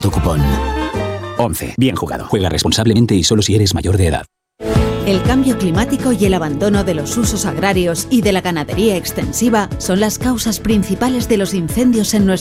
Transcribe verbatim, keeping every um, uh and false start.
Tu cupón. once. Bien jugado. Juega responsablemente y solo si eres mayor de edad. El cambio climático y el abandono de los usos agrarios y de la ganadería extensiva son las causas principales de los incendios en nuestro